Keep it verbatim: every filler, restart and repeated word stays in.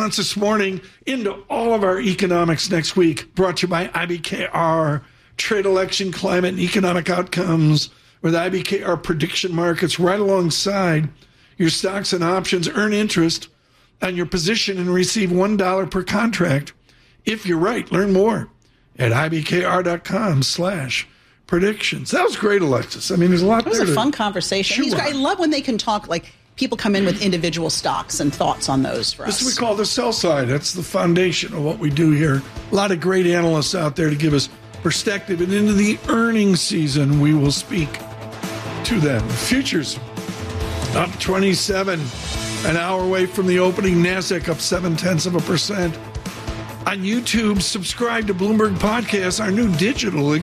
months this morning into all of our economics next week. Brought to you by I B K R, Trade, Election, Climate, and Economic Outcomes, with I B K R prediction markets right alongside your stocks and options. Earn interest on your position and receive one dollar per contract. If you're right, learn more at ibkr.com slash predictions. That was great, Alexis. I mean, there's a lot there. It was there a to, fun conversation. Sure. I love when they can talk, like, people come in with individual stocks and thoughts on those for us. This is what we call the sell side. That's the foundation of what we do here. A lot of great analysts out there to give us perspective. And into the earnings season, we will speak to them. Futures up twenty-seven, an hour away from the opening. NASDAQ up seven-tenths of a percent. On YouTube, subscribe to Bloomberg Podcast, our new digital